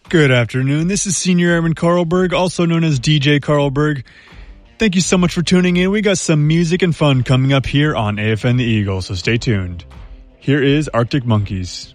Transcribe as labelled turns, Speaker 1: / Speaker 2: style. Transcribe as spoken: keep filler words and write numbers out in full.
Speaker 1: Good afternoon. This is Senior Airman Carlberg, also known as D J Carlberg. Thank you so much for tuning in. We got some music and fun coming up here on A F N The Eagle, so stay tuned. Here is Arctic Monkeys.